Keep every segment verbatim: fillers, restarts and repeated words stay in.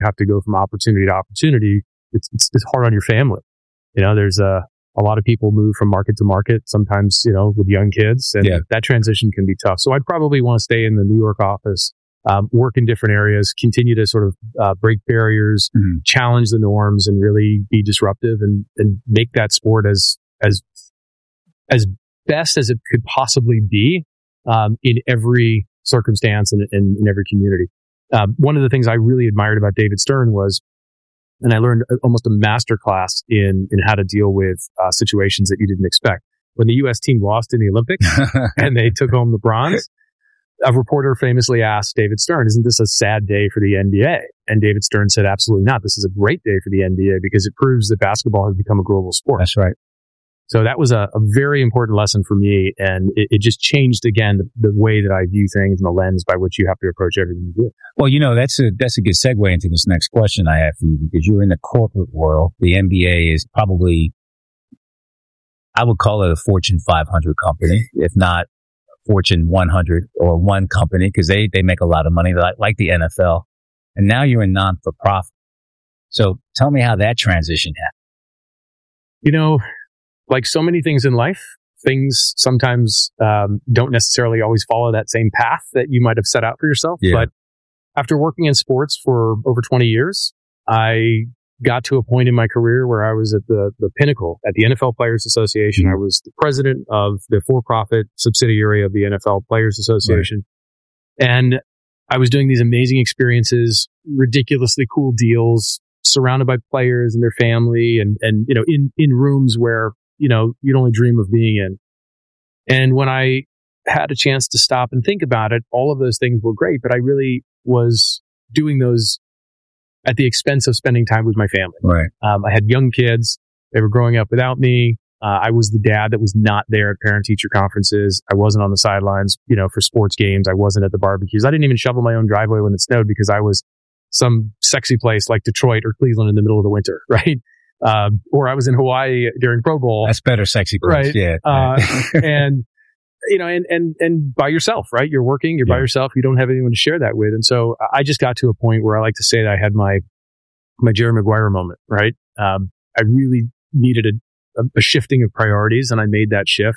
have to go from opportunity to opportunity, it's, it's, it's hard on your family. You know, there's a, a lot of people move from market to market, sometimes, you know, with young kids, and yeah. that transition can be tough. So I'd probably want to stay in the New York office, um, work in different areas, continue to sort of uh, break barriers, mm-hmm. challenge the norms, and really be disruptive and, and make that sport as as as best as it could possibly be um, in every circumstance and in, in every community. Um, one of the things I really admired about David Stern was, and I learned almost a master class in, in how to deal with uh, situations that you didn't expect. When the U S team lost in the Olympics and they took home the bronze, a reporter famously asked David Stern, isn't this a sad day for the N B A? And David Stern said, absolutely not. This is a great day for the N B A because it proves that basketball has become a global sport. That's right. So that was a, a very important lesson for me. And it, it just changed, again, the, the way that I view things and the lens by which you have to approach everything you do. Well, you know, that's a, that's a good segue into this next question I have for you, because you're in the corporate world. The N B A is probably, I would call it a Fortune five hundred company, if not Fortune one hundred or one company, because they, they make a lot of money, like, like the N F L. And now you're in non-for-profit. So tell me how that transition happened. You know, like so many things in life, things sometimes um, don't necessarily always follow that same path that you might have set out for yourself. Yeah. But after working in sports for over twenty years, I got to a point in my career where I was at the, the pinnacle at the N F L Players Association. Mm-hmm. I was the president of the for-profit subsidiary of the N F L Players Association. Right. And I was doing these amazing experiences, ridiculously cool deals, surrounded by players and their family, and, and you know, in, in rooms where, you know, you'd only dream of being in. And when I had a chance to stop and think about it, all of those things were great, but I really was doing those at the expense of spending time with my family. Right. Um, I had young kids. They were growing up without me. Uh, I was the dad that was not there at parent-teacher conferences. I wasn't on the sidelines, you know, for sports games. I wasn't at the barbecues. I didn't even shovel my own driveway when it snowed because I was some sexy place like Detroit or Cleveland in the middle of the winter, right? Uh, or I was in Hawaii during Pro Bowl. That's better, sexy place. Right. Yeah. Uh, and, you know, and, and, and by yourself, right? You're working, you're yeah. by yourself. You don't have anyone to share that with. And so I just got to a point where I like to say that I had my, my Jerry Maguire moment, right? Um, I really needed a, a shifting of priorities, and I made that shift.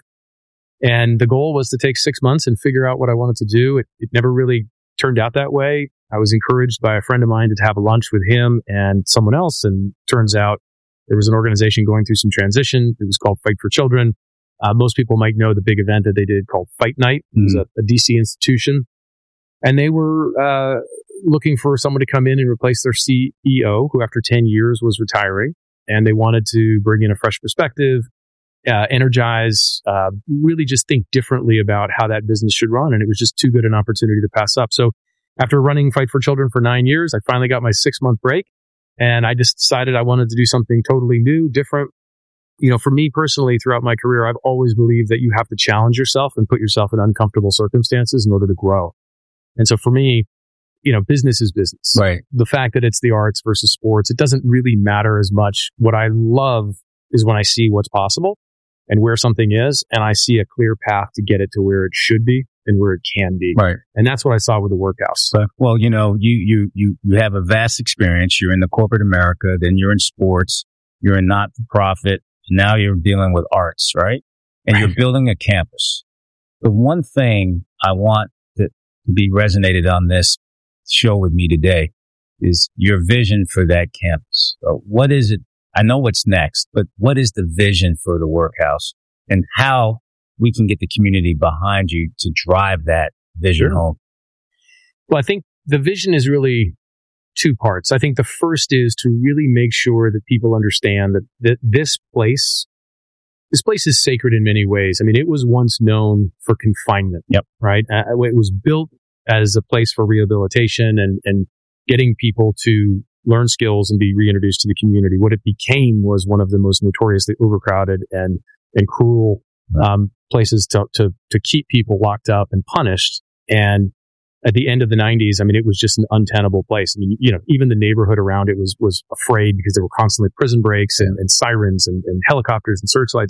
And the goal was to take six months and figure out what I wanted to do. It, it never really turned out that way. I was encouraged by a friend of mine to have a lunch with him and someone else. And turns out there was an organization going through some transition. It was called Fight for Children. Uh, most people might know the big event that they did called Fight Night. It was mm-hmm. a, a D C institution. And they were uh, looking for someone to come in and replace their C E O, who after ten years was retiring. And they wanted to bring in a fresh perspective, uh, energize, uh, really just think differently about how that business should run. And it was just too good an opportunity to pass up. So after running Fight for Children for nine years, I finally got my six-month break. And I just decided I wanted to do something totally new, different. You know, for me personally, throughout my career, I've always believed that you have to challenge yourself and put yourself in uncomfortable circumstances in order to grow. And so for me, you know, business is business. Right. The fact that it's the arts versus sports, it doesn't really matter as much. What I love is when I see what's possible and where something is, and I see a clear path to get it to where it should be and where it can be. Right. And that's what I saw with the Workhouse. But, well, you know, you, you, you, you have a vast experience. You're in the corporate America, then you're in sports, you're in not-for-profit, now you're dealing with arts, right? And you're building a campus. The one thing I want to be resonated on this show with me today is your vision for that campus. So what is it? I know what's next, but what is the vision for the Workhouse and how we can get the community behind you to drive that vision sure. home? Well, I think the vision is really two parts. I think the first is to really make sure that people understand that, that this place, this place is sacred in many ways. I mean, it was once known for confinement. Yep. Right. Uh, it was built as a place for rehabilitation and, and getting people to learn skills and be reintroduced to the community. What it became was one of the most notoriously overcrowded and, and cruel, um, places to, to, to keep people locked up and punished. And at the end of the nineties, I mean, it was just an untenable place. I mean, you know, even the neighborhood around it was, was afraid because there were constantly prison breaks and, and sirens and, and helicopters and searchlights.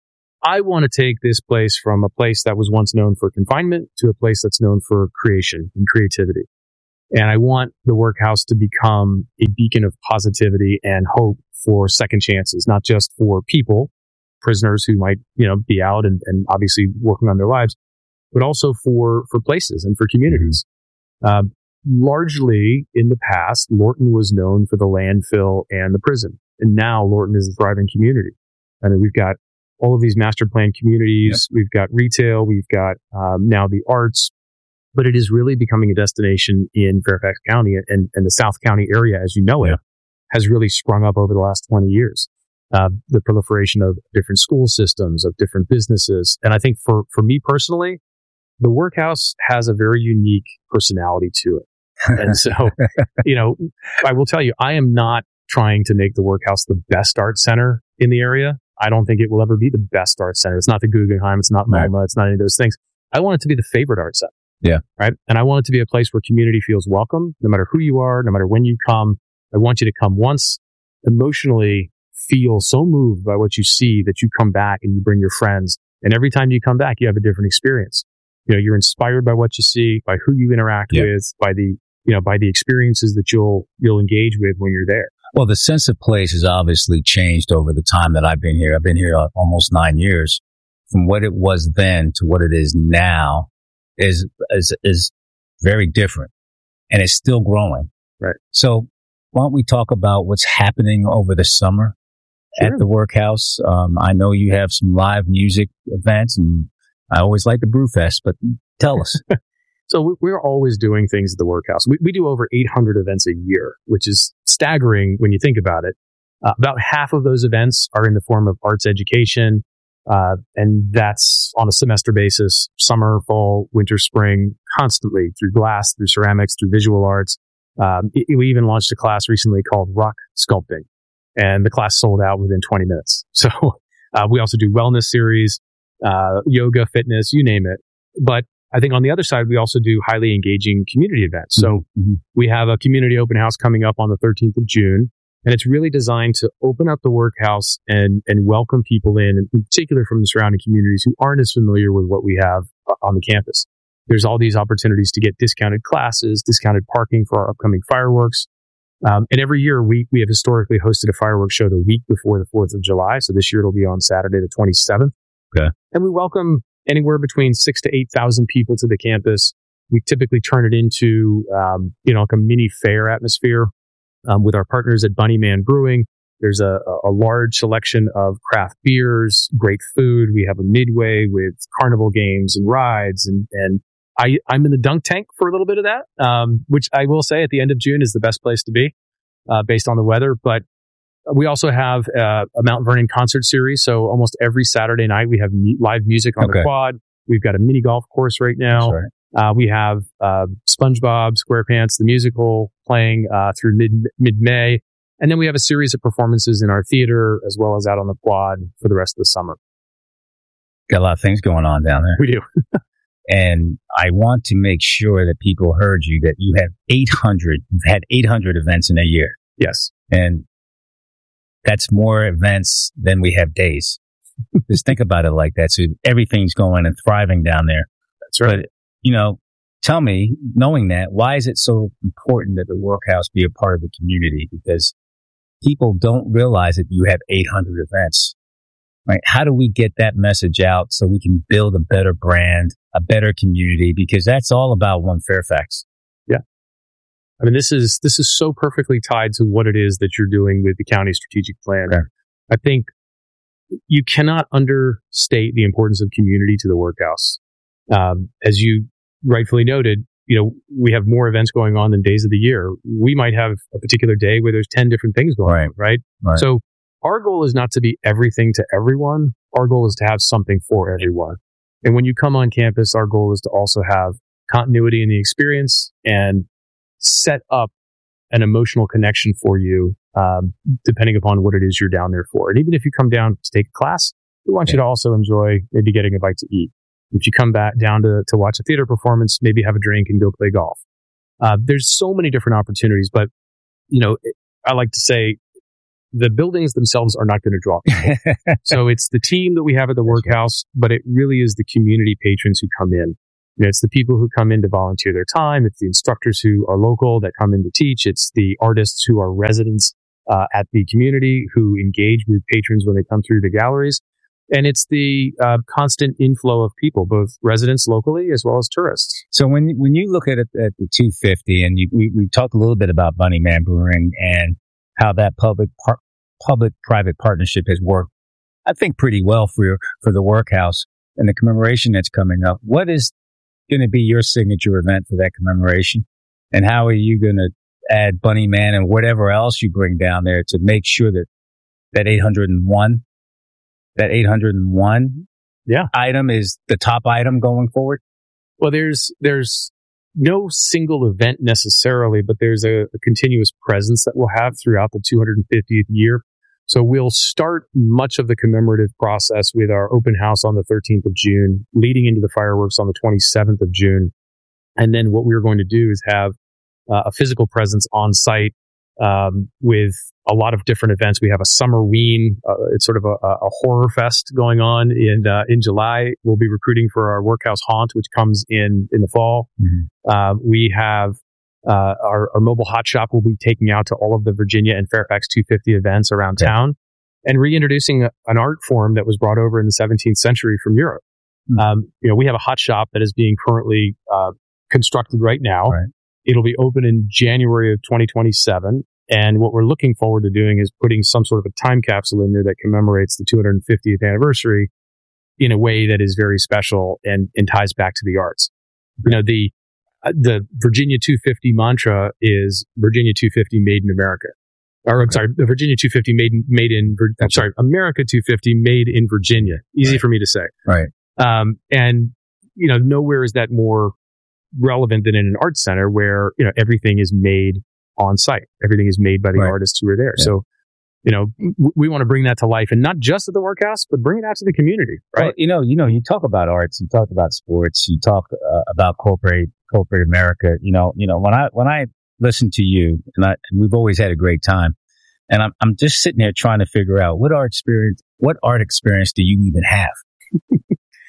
I want to take this place from a place that was once known for confinement to a place that's known for creation and creativity. And I want the workhouse to become a beacon of positivity and hope for second chances, not just for people, prisoners who might, you know, be out and, and obviously working on their lives, but also for, for places and for communities. Mm-hmm. Um, largely in the past, Lorton was known for the landfill and the prison. And now Lorton is a thriving community. I mean, we've got all of these master plan communities. Yep. We've got retail. We've got um, now the arts. But it is really becoming a destination in Fairfax County, and, and the South County area, as you know it, yeah. has really sprung up over the last twenty years. Uh, the proliferation of different school systems, of different businesses. And I think for, for me personally, the workhouse has a very unique personality to it. And so, you know, I will tell you, I am not trying to make the workhouse the best art center in the area. I don't think it will ever be the best art center. It's not the Guggenheim. It's not MoMA. Right. It's not any of those things. I want it to be the favorite art center. Yeah. Right. And I want it to be a place where community feels welcome, no matter who you are, no matter when you come. I want you to come once, emotionally feel so moved by what you see that you come back and you bring your friends. And every time you come back, you have a different experience. You know, you're inspired by what you see, by who you interact yeah. with, by the, you know, by the experiences that you'll, you'll engage with when you're there. Well, the sense of place has obviously changed over the time that I've been here. I've been here almost nine years. From what it was then to what it is now is, is, is very different, and it's still growing. Right. So why don't we talk about what's happening over the summer sure. at the workhouse? Um, I know you have some live music events, and I always like the Brewfest, but tell us. So we're always doing things at the workhouse. We, we do over eight hundred events a year, which is staggering when you think about it. Uh, about half of those events are in the form of arts education, uh, and that's on a semester basis, summer, fall, winter, spring, constantly through glass, through ceramics, through visual arts. Um, it, we even launched a class recently called rock sculpting, and the class sold out within twenty minutes. So uh, we also do wellness series, uh, yoga, fitness, you name it. But I think on the other side, we also do highly engaging community events. So mm-hmm. we have a community open house coming up on the thirteenth of June, and it's really designed to open up the workhouse and, and welcome people in, in particular from the surrounding communities who aren't as familiar with what we have on the campus. There's all these opportunities to get discounted classes, discounted parking for our upcoming fireworks. Um, and every year we, we have historically hosted a fireworks show the week before the fourth of July. So this year it'll be on Saturday, the twenty-seventh. Okay. And we welcome anywhere between six to eight thousand people to the campus. We typically turn it into, um, you know, like a mini fair atmosphere, um, with our partners at Bunny Man Brewing. There's a, a large selection of craft beers, great food. We have a midway with carnival games and rides, and, and I, I'm in the dunk tank for a little bit of that, um, which I will say at the end of June is the best place to be, uh, based on the weather. But we also have uh, a Mount Vernon concert series. So almost every Saturday night, we have mu- live music on okay. the quad. We've got a mini golf course right now. Right. Uh, we have uh, SpongeBob SquarePants, the musical, playing uh, through mid mid-May. And then we have a series of performances in our theater as well as out on the quad for the rest of the summer. Got a lot of things going on down there. We do. And I want to make sure that people heard you, that you have eight hundred, you've had eight hundred events in a year. Yes. And that's more events than we have days. Just think about it like that. So everything's going and thriving down there. That's right. But, you know, tell me, knowing that, why is it so important that the workhouse be a part of the community? Because people don't realize that you have eight hundred events. Right? How do we get that message out so we can build a better brand, a better community? Because that's all about One Fairfax. Yeah. I mean, this is, this is so perfectly tied to what it is that you're doing with the county strategic plan. Okay. I think you cannot understate the importance of community to the workhouse. Um, as you rightfully noted, you know, we have more events going on than days of the year. We might have a particular day where there's ten different things going right. on, right? right? So our goal is not to be everything to everyone. Our goal is to have something for everyone. And when you come on campus, our goal is to also have continuity in the experience and set up an emotional connection for you, um, depending upon what it is you're down there for. And even if you come down to take a class, we want yeah. you to also enjoy maybe getting a bite to eat. If you come back down to, to watch a theater performance, maybe have a drink and go play golf. Uh, there's so many different opportunities, but, you know, I like to say the buildings themselves are not going to draw people. So it's the team that we have at the workhouse, but it really is the community patrons who come in. You know, it's the people who come in to volunteer their time. It's the instructors who are local that come in to teach. It's the artists who are residents uh, at the community who engage with patrons when they come through the galleries. And it's the uh, constant inflow of people, both residents locally as well as tourists. So when when you look at it at the two fifty, and you, we, we talked a little bit about Bunny Man Brewing and how that public par- public-private partnership has worked, I think, pretty well for your, for the workhouse and the commemoration that's coming up. What is going to be your signature event for that commemoration? And how are you going to add Bunny Man and whatever else you bring down there to make sure that that eight hundred one, that eight hundred one yeah. item is the top item going forward? Well, there's there's no single event necessarily, but there's a, a continuous presence that we'll have throughout the two hundred fiftieth year. So we'll start much of the commemorative process with our open house on the thirteenth of June, leading into the fireworks on the twenty-seventh of June. And then what we're going to do is have uh, a physical presence on site um, with a lot of different events. We have a Summerween. Uh, it's sort of a, a horror fest going on in uh, in July. We'll be recruiting for our Workhouse Haunt, which comes in in the fall. Mm-hmm. Uh, we have uh, our, our mobile hot shop. Will be taking out to all of the Virginia and Fairfax two fifty events around yeah. town, and reintroducing a, an art form that was brought over in the seventeenth century from Europe. Mm-hmm. Um, you know, we have a hot shop that is being currently uh, constructed right now. Right. It'll be open in January of twenty twenty-seven. And what we're looking forward to doing is putting some sort of a time capsule in there that commemorates the two hundred fiftieth anniversary in a way that is very special and, and ties back to the arts. You know, the uh, the Virginia two fifty mantra is Virginia two fifty made in America. Or I'm sorry, the Virginia two fifty made made in I'm sorry, America two fifty made in Virginia. Easy right. for me to say. Right. Um, and you know, nowhere is that more relevant than in an art center where, you know, everything is made on site. Everything is made by the right. artists who are there. Yeah. So, you know, w- we want to bring that to life, and not just at the workhouse, but bring it out to the community, right? Well, you know, you know, you talk about arts, you talk about sports, you talk uh, about corporate, corporate America. You know, you know, when I, when I listen to you, and I, and we've always had a great time, and I'm, I'm just sitting there trying to figure out what art experience, what art experience do you even have?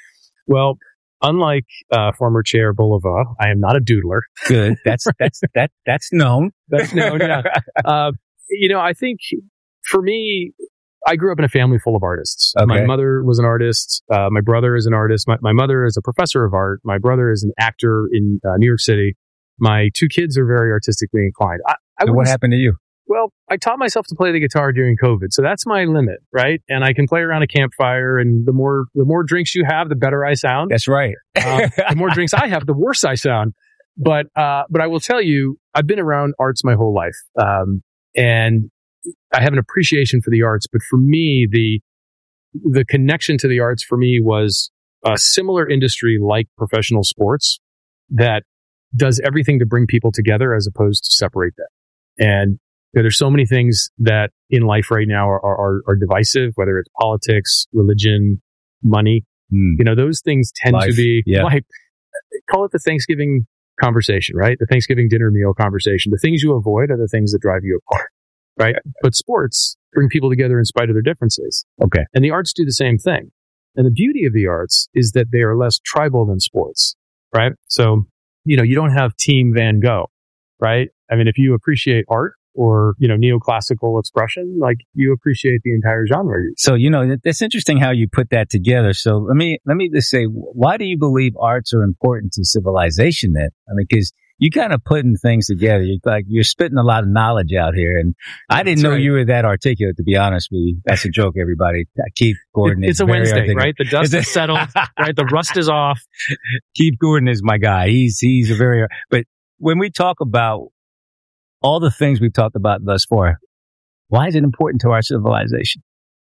Well, unlike uh, former Chair Bulova, I am not a doodler. Good. That's that's that that's known. That's known. Yeah. Uh, you know, I think for me, I grew up in a family full of artists. Okay. My mother was an artist. Uh, my brother is an artist. My, my mother is a professor of art. My brother is an actor in uh, New York City. My two kids are very artistically inclined. I, I so what happened to you? Well, I taught myself to play the guitar during COVID, so that's my limit, right? And I can play around a campfire, and the more the more drinks you have, the better I sound. That's right. uh, the more drinks I have, the worse I sound. But uh, but I will tell you, I've been around arts my whole life, um, and I have an appreciation for the arts. But for me, the the connection to the arts for me was a similar industry like professional sports that does everything to bring people together as opposed to separate them. And you know, there's so many things that in life right now are, are, are divisive, whether it's politics, religion, money. Mm. You know, those things tend life. to be yeah. like, call it the Thanksgiving conversation, right? The Thanksgiving dinner meal conversation. The things you avoid are the things that drive you apart, right? But sports bring people together in spite of their differences. Okay. And the arts do the same thing. And the beauty of the arts is that they are less tribal than sports, right? So, you know, you don't have Team Van Gogh, right? I mean, if you appreciate art, or, you know, neoclassical expression, like you appreciate the entire genre. So, you know, that's interesting how you put that together. So let me, let me just say, why do you believe arts are important to civilization then? I mean, cause you kind of putting things together. You're like, you're spitting a lot of knowledge out here. And I didn't that's know right. you were that articulate, to be honest with you. That's a joke, everybody. Keith Gordon it, is It's a Wednesday, articulate. Right? The dust is settled, right? The rust is off. Keith Gordon is my guy. He's, he's a very, but when we talk about all the things we've talked about thus far, why is it important to our civilization?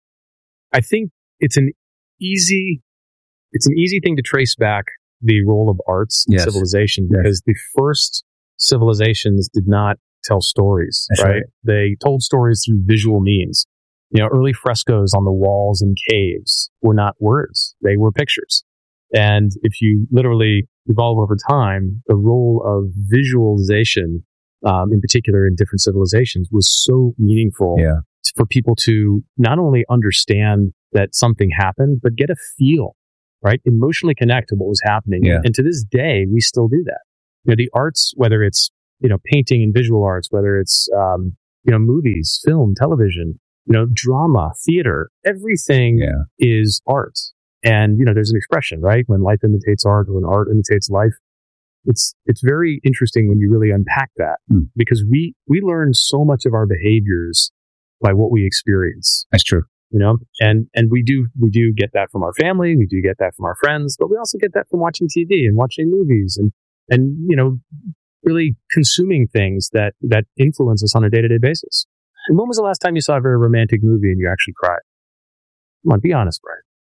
I think it's an easy, it's an easy thing to trace back the role of arts in yes. civilization, yes. because the first civilizations did not tell stories, That's right? right? They told stories through visual means. You know, early frescoes on the walls in caves were not words. They were pictures. And if you literally evolve over time, the role of visualization Um, in particular in different civilizations, was so meaningful yeah. for people to not only understand that something happened, but get a feel, right? Emotionally connect to what was happening. Yeah. And to this day, we still do that. You know, the arts, whether it's, you know, painting and visual arts, whether it's, um, you know, movies, film, television, you know, drama, theater, everything Yeah. is art. And, you know, there's an expression, right? When life imitates art, or when art imitates life. It's, it's very interesting when you really unpack that, Hmm. because we, we learn so much of our behaviors by what we experience, That's true. you know, and, and we do, we do get that from our family. We do get that from our friends, but we also get that from watching T V and watching movies and, and, you know, really consuming things that, that influence us on a day-to-day basis. And when was the last time you saw a very romantic movie and you actually cried? Come on, be honest, Brian.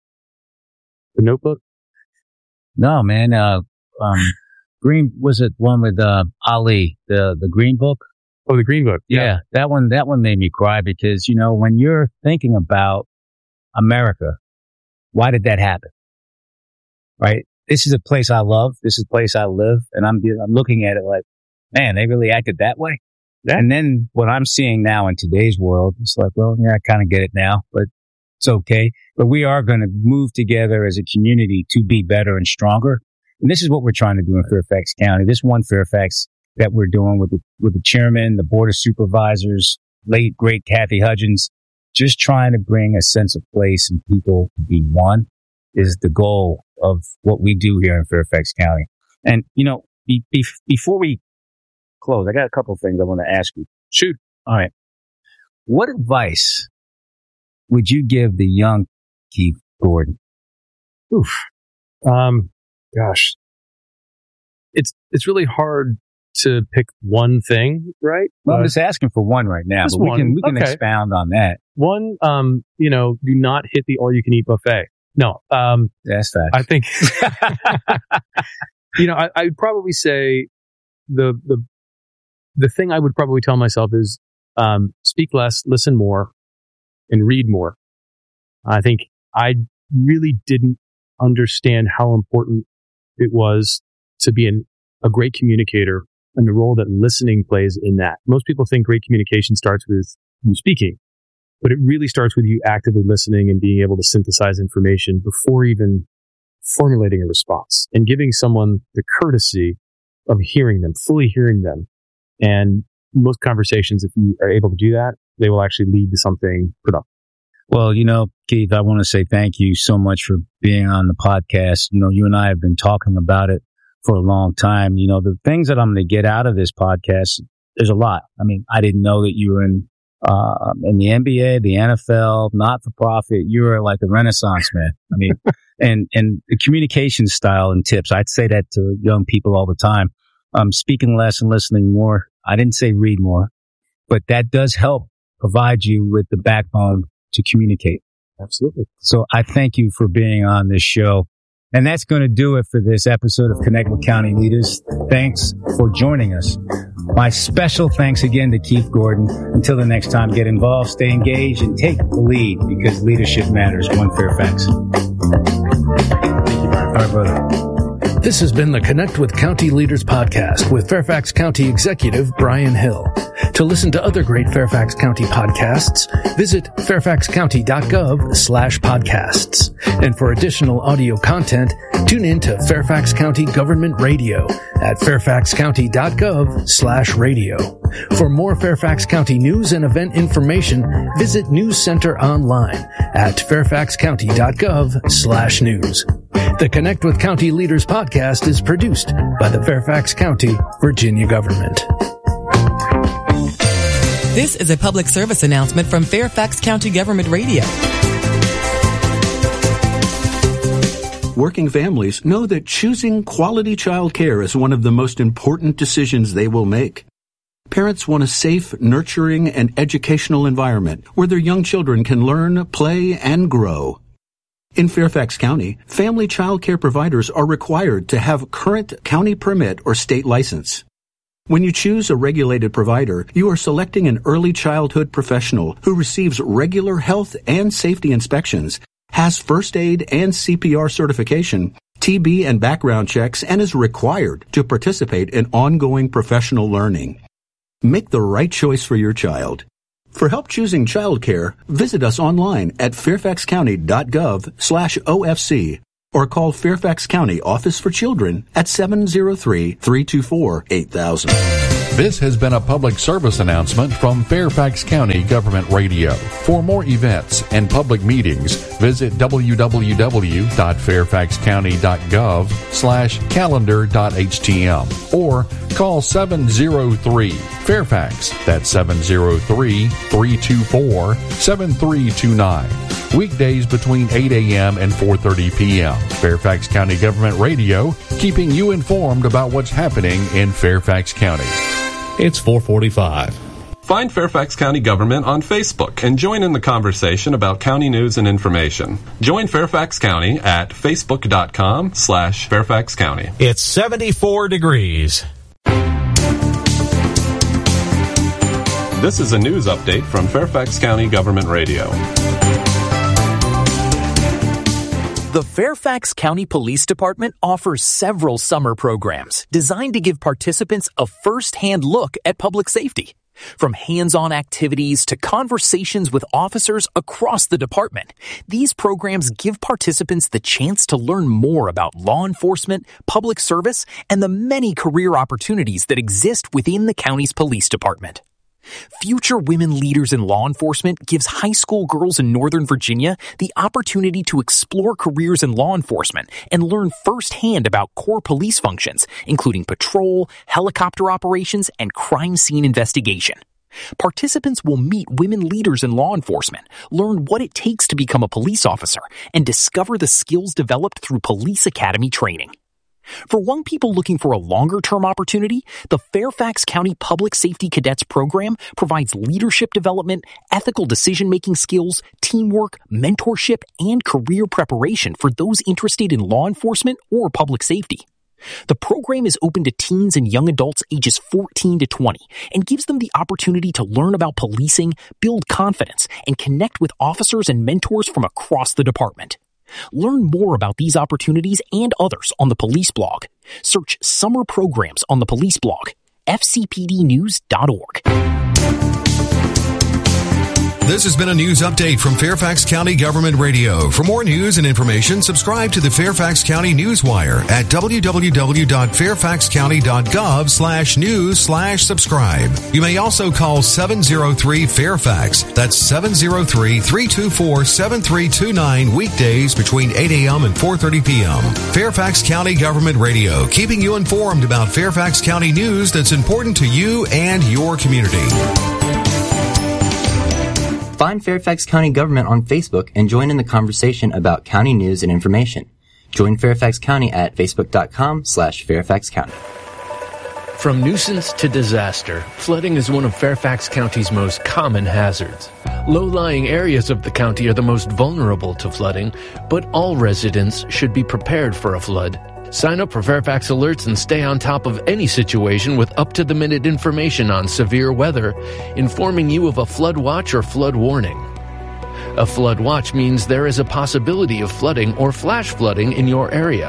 The Notebook? No, man. Uh, um, Green, was it one with, uh, Ali, the, the Green Book? Oh, the Green Book. Yeah. yeah. That one, that one made me cry because, you know, when you're thinking about America, why did that happen? Right? This is a place I love. This is a place I live. And I'm, I'm looking at it like, man, they really acted that way. Yeah. And then what I'm seeing now in today's world, it's like, well, yeah, I kind of get it now, but it's okay. But we are going to move together as a community to be better and stronger. And this is what we're trying to do in Fairfax County. This one Fairfax that we're doing with the, with the chairman, the board of supervisors, late great Kathy Hudgens, just trying to bring a sense of place and people to be one is the goal of what we do here in Fairfax County. And, you know, be, be, before we close, I got a couple of things I want to ask you. Shoot. All right. What advice would you give the young Keith Gordon? Oof. Um, gosh. It's, it's really hard to pick one thing, right? Well, uh, I'm just asking for one right now, but we one. can, we can Okay. expound on that. One, um, you know, do not hit the all-you-can-eat buffet. No, um, That's facts. I think, you know, I, I would probably say the, the, the thing I would probably tell myself is, um, speak less, listen more, and read more. I think I really didn't understand how important it was to be an, a great communicator and the role that listening plays in that. Most people think great communication starts with you speaking, but it really starts with you actively listening and being able to synthesize information before even formulating a response and giving someone the courtesy of hearing them, fully hearing them. And most conversations, if you are able to do that, they will actually lead to something productive. Well, you know, Keith, I want to say thank you so much for being on the podcast. You know, you and I have been talking about it for a long time. You know, the things that I'm going to get out of this podcast, there's a lot. I mean, I didn't know that you were in, uh, in the N B A, the N F L, not for profit. You were like a Renaissance man. I mean, and, and the communication style and tips. I'd say that to young people all the time. Um, speaking less and listening more. I didn't say read more, but that does help provide you with the backbone to communicate. Absolutely. So I thank you for being on this show. And that's going to do it for this episode of Connect with County Leaders. Thanks for joining us. My special thanks again to Keith Gordon. Until the next time, get involved, stay engaged, and take the lead because leadership matters. One Fairfax. Thank you, Brian. All right, brother. This has been the Connect with County Leaders podcast with Fairfax County Executive Brian Hill. To listen to other great Fairfax County podcasts, visit fairfaxcounty.gov slash podcasts. And for additional audio content, tune in to Fairfax County Government Radio at fairfaxcounty.gov slash radio. For more Fairfax County news and event information, visit News Center online at fairfaxcounty.gov slash news. The Connect with County Leaders podcast is produced by the Fairfax County, Virginia government. This is a public service announcement from Fairfax County Government Radio. Working families know that choosing quality child care is one of the most important decisions they will make. Parents want a safe, nurturing, and educational environment where their young children can learn, play, and grow. In Fairfax County, family child care providers are required to have current county permit or state license. When you choose a regulated provider, you are selecting an early childhood professional who receives regular health and safety inspections, has first aid and C P R certification, T B and background checks, and is required to participate in ongoing professional learning. Make the right choice for your child. For help choosing childcare, visit us online at fairfaxcounty.gov slash OFC or call Fairfax County Office for Children at seven oh three, three two four, eight thousand. This has been a public service announcement from Fairfax County Government Radio. For more events and public meetings, visit w w w dot fairfax county dot gov slash calendar dot h t m or call seven oh three Fairfax. That's seven oh three, three two four, seven three two nine. Weekdays between eight a.m. and four thirty p.m. Fairfax County Government Radio, keeping you informed about what's happening in Fairfax County. It's four forty-five. Find Fairfax County Government on Facebook and join in the conversation about county news and information. Join Fairfax County at facebook.com slash Fairfax County. It's seventy-four degrees. This is a news update from Fairfax County Government Radio. The Fairfax County Police Department offers several summer programs designed to give participants a first-hand look at public safety. From hands-on activities to conversations with officers across the department, these programs give participants the chance to learn more about law enforcement, public service, and the many career opportunities that exist within the county's police department. Future Women Leaders in Law Enforcement gives high school girls in Northern Virginia the opportunity to explore careers in law enforcement and learn firsthand about core police functions, including patrol, helicopter operations, and crime scene investigation. Participants will meet women leaders in law enforcement, learn what it takes to become a police officer, and discover the skills developed through police academy training. For young people looking for a longer-term opportunity, the Fairfax County Public Safety Cadets Program provides leadership development, ethical decision-making skills, teamwork, mentorship, and career preparation for those interested in law enforcement or public safety. The program is open to teens and young adults ages fourteen to twenty and gives them the opportunity to learn about policing, build confidence, and connect with officers and mentors from across the department. Learn more about these opportunities and others on the Police Blog. Search Summer Programs on the Police Blog, f c p d news dot org. This has been a news update from Fairfax County Government Radio. For more news and information, subscribe to the Fairfax County Newswire at w w w dot fairfax county dot gov slash news slash subscribe. You may also call seven oh three Fairfax. That's seven oh three, three two four, seven three two nine weekdays between eight a.m. and four thirty p.m. Fairfax County Government Radio, keeping you informed about Fairfax County news that's important to you and your community. Find Fairfax County Government on Facebook and join in the conversation about county news and information. Join Fairfax County at facebook.com slash Fairfax County. From nuisance to disaster, flooding is one of Fairfax County's most common hazards. Low-lying areas of the county are the most vulnerable to flooding, but all residents should be prepared for a flood. Sign up for Fairfax Alerts and stay on top of any situation with up-to-the-minute information on severe weather, informing you of a flood watch or flood warning. A flood watch means there is a possibility of flooding or flash flooding in your area.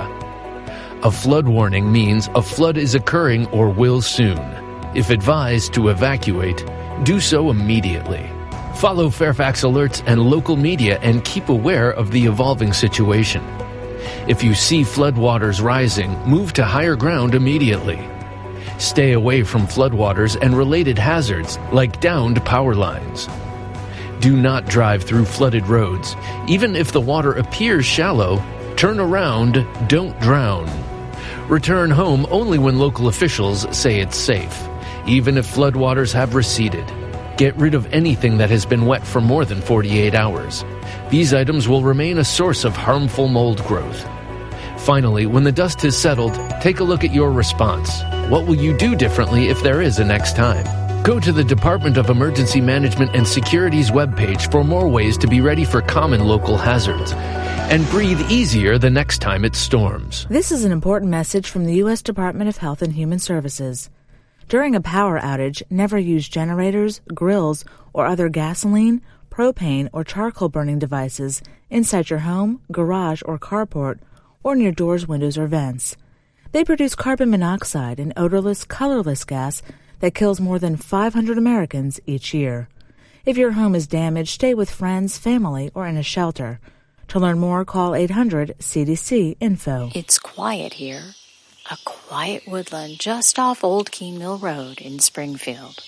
A flood warning means a flood is occurring or will soon. If advised to evacuate, do so immediately. Follow Fairfax Alerts and local media and keep aware of the evolving situation. If you see floodwaters rising, move to higher ground immediately. Stay away from floodwaters and related hazards like downed power lines. Do not drive through flooded roads. Even if the water appears shallow, turn around, don't drown. Return home only when local officials say it's safe, even if floodwaters have receded. Get rid of anything that has been wet for more than forty-eight hours. These items will remain a source of harmful mold growth. Finally, when the dust has settled, take a look at your response. What will you do differently if there is a next time? Go to the Department of Emergency Management and Security's webpage for more ways to be ready for common local hazards. And breathe easier the next time it storms. This is an important message from the U S Department of Health and Human Services. During a power outage, never use generators, grills, or other gasoline, propane, or charcoal burning devices inside your home, garage, or carport, or near doors, windows, or vents. They produce carbon monoxide, an odorless, colorless gas that kills more than five hundred Americans each year. If your home is damaged, stay with friends, family, or in a shelter. To learn more, call eight hundred C D C info. It's quiet here. A quiet woodland just off Old Keene Mill Road in Springfield.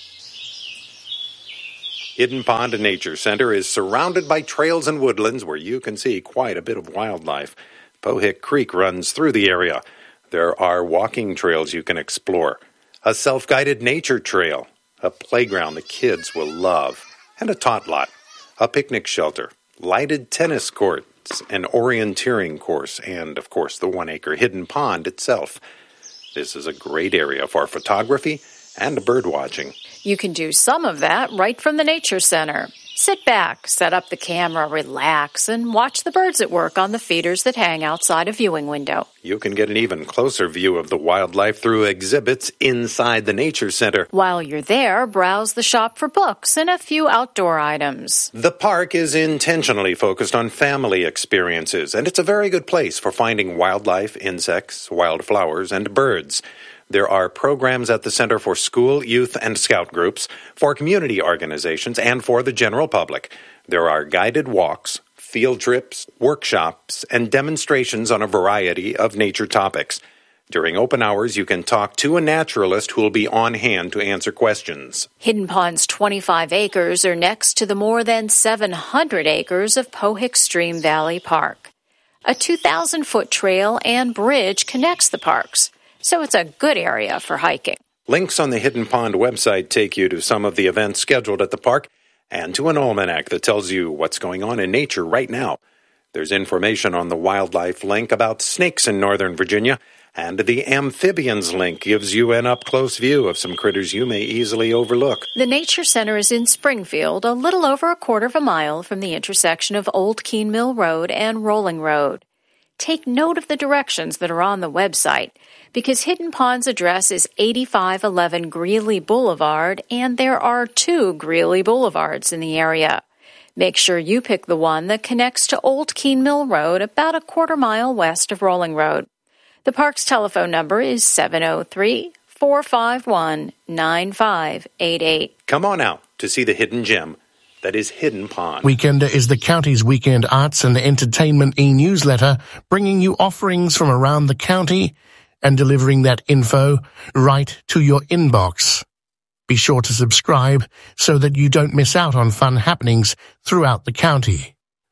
Hidden Pond Nature Center is surrounded by trails and woodlands where you can see quite a bit of wildlife. Pohick Creek runs through the area. There are walking trails you can explore, a self-guided nature trail, a playground the kids will love, and a tot lot, a picnic shelter, lighted tennis courts, an orienteering course, and, of course, the one-acre hidden pond itself. This is a great area for photography and bird watching. You can do some of that right from the Nature Center. Sit back, set up the camera, relax, and watch the birds at work on the feeders that hang outside a viewing window. You can get an even closer view of the wildlife through exhibits inside the Nature Center. While you're there, browse the shop for books and a few outdoor items. The park is intentionally focused on family experiences, and it's a very good place for finding wildlife, insects, wildflowers, and birds. There are programs at the center for school, youth, and scout groups, for community organizations, and for the general public. There are guided walks, field trips, workshops, and demonstrations on a variety of nature topics. During open hours, you can talk to a naturalist who will be on hand to answer questions. Hidden Pond's twenty-five acres are next to the more than seven hundred acres of Pohick Stream Valley Park. A two thousand foot trail and bridge connects the parks, so it's a good area for hiking. Links on the Hidden Pond website take you to some of the events scheduled at the park and to an almanac that tells you what's going on in nature right now. There's information on the wildlife link about snakes in Northern Virginia, and the amphibians link gives you an up-close view of some critters you may easily overlook. The Nature Center is in Springfield, a little over a quarter of a mile from the intersection of Old Keene Mill Road and Rolling Road. Take note of the directions that are on the website, because Hidden Pond's address is eighty-five eleven Greeley Boulevard, and there are two Greeley Boulevards in the area. Make sure you pick the one that connects to Old Keene Mill Road, about a quarter mile west of Rolling Road. The park's telephone number is seven oh three, four five one, nine five eight eight. Come on out to see the hidden gem that is Hidden Pond. Weekender is the county's weekend arts and entertainment e-newsletter, bringing you offerings from around the county and delivering that info right to your inbox. Be sure to subscribe so that you don't miss out on fun happenings throughout the county.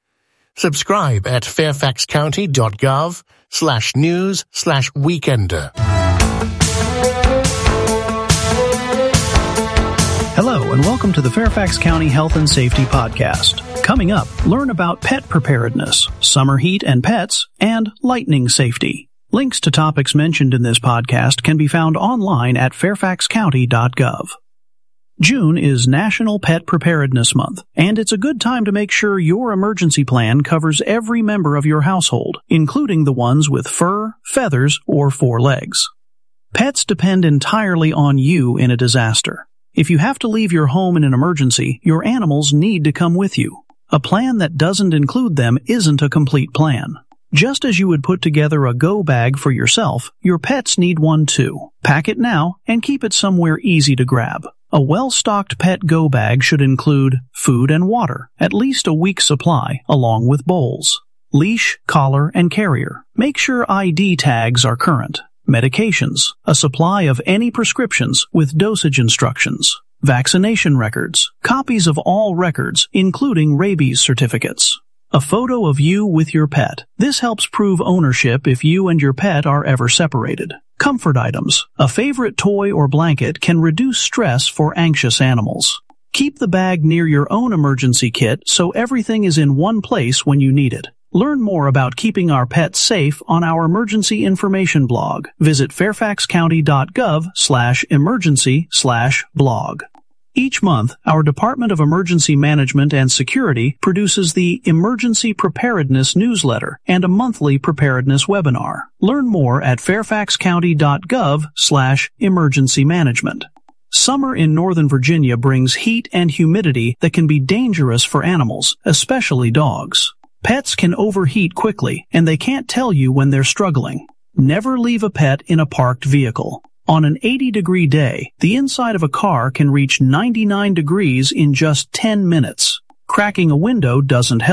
Subscribe at fairfaxcounty.gov slash news slash weekender. Hello, and welcome to the Fairfax County Health and Safety Podcast. Coming up, learn about pet preparedness, summer heat and pets, and lightning safety. Links to topics mentioned in this podcast can be found online at fairfax county dot gov. June is National Pet Preparedness Month, and it's a good time to make sure your emergency plan covers every member of your household, including the ones with fur, feathers, or four legs. Pets depend entirely on you in a disaster. If you have to leave your home in an emergency, your animals need to come with you. A plan that doesn't include them isn't a complete plan. Just as you would put together a go bag for yourself, your pets need one too. Pack it now and keep it somewhere easy to grab. A well-stocked pet go bag should include food and water, at least a week's supply, along with bowls, leash, collar, and carrier. Make sure I D tags are current. Medications, a supply of any prescriptions with dosage instructions, vaccination records, copies of all records, including rabies certificates, a photo of you with your pet. This helps prove ownership if you and your pet are ever separated. Comfort items, a favorite toy or blanket can reduce stress for anxious animals. Keep the bag near your own emergency kit so everything is in one place when you need it. Learn more about keeping our pets safe on our emergency information blog. Visit fairfaxcounty.gov slash emergency slash blog. Each month, our Department of Emergency Management and Security produces the Emergency Preparedness Newsletter and a monthly preparedness webinar. Learn more at fairfaxcounty.gov slash emergency management. Summer in Northern Virginia brings heat and humidity that can be dangerous for animals, especially dogs. Pets can overheat quickly, and they can't tell you when they're struggling. Never leave a pet in a parked vehicle. On an eighty degree day, the inside of a car can reach ninety-nine degrees in just ten minutes. Cracking a window doesn't help.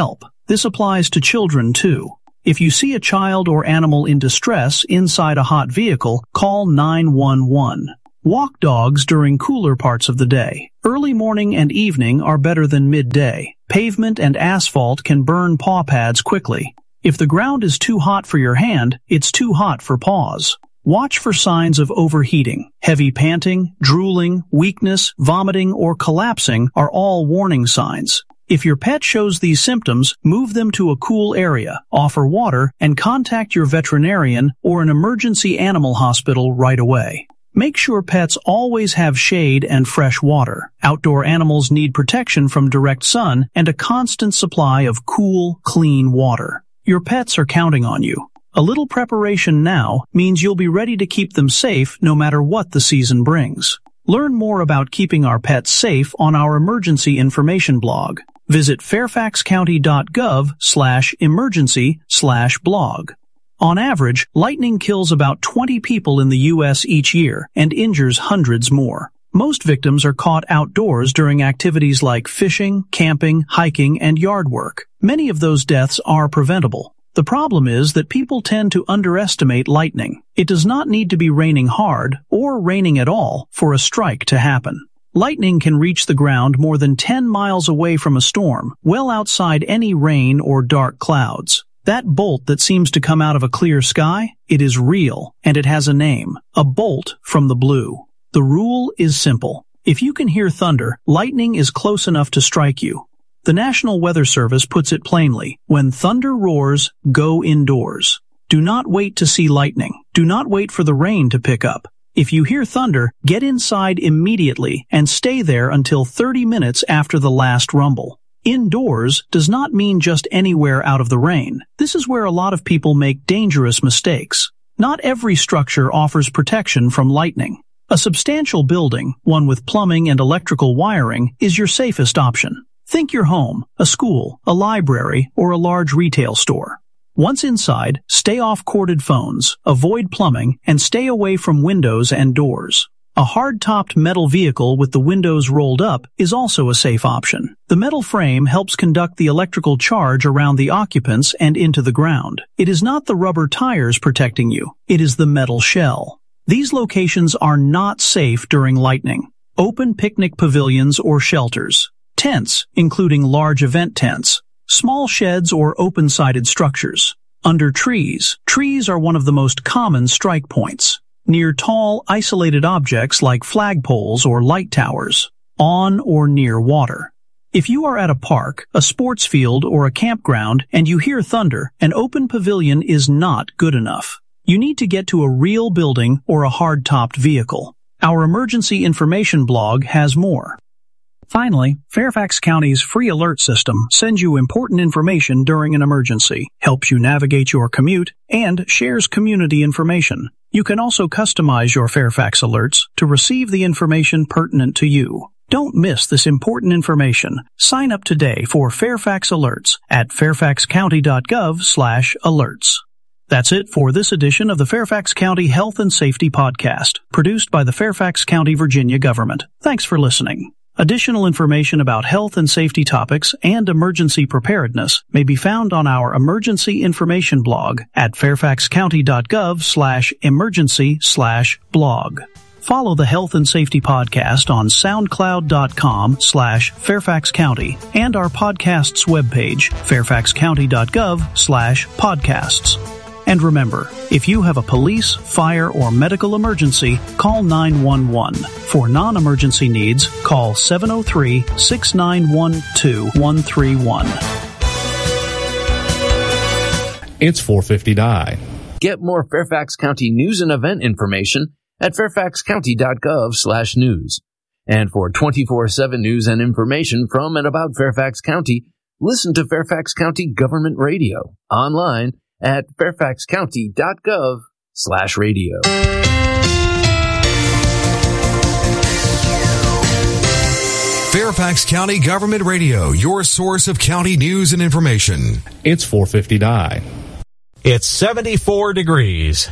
This applies to children, too. If you see a child or animal in distress inside a hot vehicle, call nine one one. Walk dogs during cooler parts of the day. Early morning and evening are better than midday. Pavement and asphalt can burn paw pads quickly. If the ground is too hot for your hand, it's too hot for paws. Watch for signs of overheating. Heavy panting, drooling, weakness, vomiting, or collapsing are all warning signs. If your pet shows these symptoms, move them to a cool area, offer water, and contact your veterinarian or an emergency animal hospital right away. Make sure pets always have shade and fresh water. Outdoor animals need protection from direct sun and a constant supply of cool, clean water. Your pets are counting on you. A little preparation now means you'll be ready to keep them safe no matter what the season brings. Learn more about keeping our pets safe on our emergency information blog. Visit fairfaxcounty.gov slash emergency slash blog. On average, lightning kills about twenty people in the U S each year and injures hundreds more. Most victims are caught outdoors during activities like fishing, camping, hiking, and yard work. Many of those deaths are preventable. The problem is that people tend to underestimate lightning. It does not need to be raining hard or raining at all for a strike to happen. Lightning can reach the ground more than ten miles away from a storm, well outside any rain or dark clouds. That bolt that seems to come out of a clear sky, it is real, and it has a name, a bolt from the blue. The rule is simple. If you can hear thunder, lightning is close enough to strike you. The National Weather Service puts it plainly, when thunder roars, go indoors. Do not wait to see lightning. Do not wait for the rain to pick up. If you hear thunder, get inside immediately and stay there until thirty minutes after the last rumble. Indoors does not mean just anywhere out of the rain. This is where a lot of people make dangerous mistakes. Not every structure offers protection from lightning. A substantial building, one with plumbing and electrical wiring, is your safest option. Think your home, a school, a library, or a large retail store. Once inside, stay off corded phones, avoid plumbing, and stay away from windows and doors. A hard-topped metal vehicle with the windows rolled up is also a safe option. The metal frame helps conduct the electrical charge around the occupants and into the ground. It is not the rubber tires protecting you. It is the metal shell. These locations are not safe during lightning. Open picnic pavilions or shelters. Tents, including large event tents. Small sheds or open-sided structures. Under trees. Trees are one of the most common strike points. Near tall, isolated objects like flagpoles or light towers. On or near water. If you are at a park, a sports field, or a campground and you hear thunder, an open pavilion is not good enough. You need to get to a real building or a hard-topped vehicle. Our emergency information blog has more. Finally, Fairfax County's free alert system sends you important information during an emergency, helps you navigate your commute, and shares community information. You can also customize your Fairfax alerts to receive the information pertinent to you. Don't miss this important information. Sign up today for Fairfax Alerts at fairfaxcounty.gov slash alerts. That's it for this edition of the Fairfax County Health and Safety Podcast, produced by the Fairfax County, Virginia government. Thanks for listening. Additional information about health and safety topics and emergency preparedness may be found on our emergency information blog at fairfaxcounty.gov slash emergency slash blog. Follow the Health and Safety Podcast on soundcloud.com slash Fairfax County and our podcast's webpage, fairfaxcounty.gov slash podcasts. And remember, if you have a police, fire, or medical emergency, call nine one one. For non-emergency needs, call seven oh three, six nine one, two one three one. It's four fifty-nine. Get more Fairfax County news and event information at fairfaxcounty.gov slash news. And for twenty-four seven news and information from and about Fairfax County, listen to Fairfax County Government Radio online at fairfaxcounty.gov slash radio. Fairfax County Government Radio, your source of county news and information. It's four fifty-nine. It's seventy-four degrees.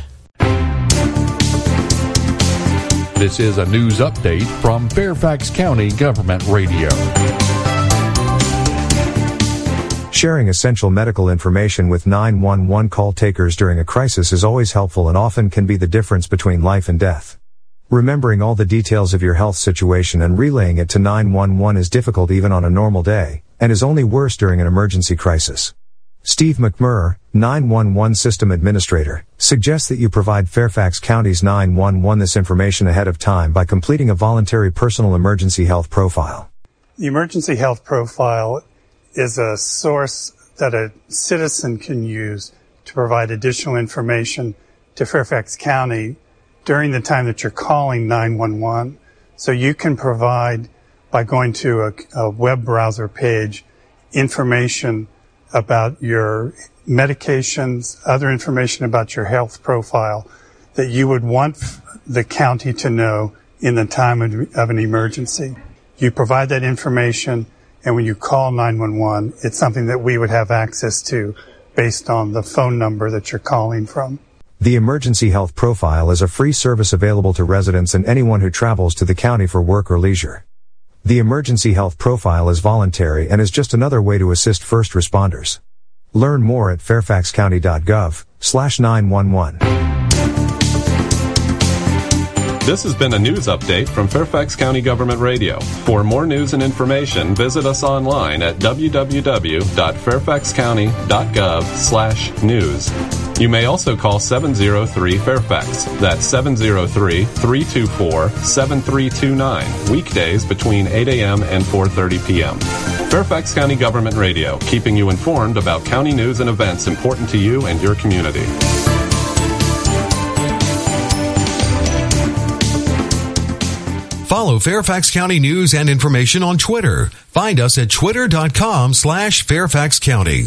This is a news update from Fairfax County Government Radio. Sharing essential medical information with nine one one call takers during a crisis is always helpful and often can be the difference between life and death. Remembering all the details of your health situation and relaying it to nine one one is difficult even on a normal day, and is only worse during an emergency crisis. Steve McMurr, nine one one System Administrator, suggests that you provide Fairfax County's nine one one this information ahead of time by completing a voluntary personal emergency health profile. The emergency health profile is a source that a citizen can use to provide additional information to Fairfax County during the time that you're calling nine one one. So you can provide, by going to a, a web browser page, information about your medications, other information about your health profile that you would want the county to know in the time of, of an emergency. You provide that information, and when you call nine one one, it's something that we would have access to based on the phone number that you're calling from. The Emergency Health Profile is a free service available to residents and anyone who travels to the county for work or leisure. The Emergency Health Profile is voluntary and is just another way to assist first responders. Learn more at fairfaxcounty.gov slash 911. This has been a news update from Fairfax County Government Radio. For more news and information, visit us online at w w w dot fairfax county dot gov slash news. You may also call seven oh three Fairfax. That's seven oh three, three two four, seven three two nine. Weekdays between eight a.m. and four thirty p.m. Fairfax County Government Radio, keeping you informed about county news and events important to you and your community. Follow Fairfax County news and information on Twitter. Find us at twitter.com slash Fairfax County.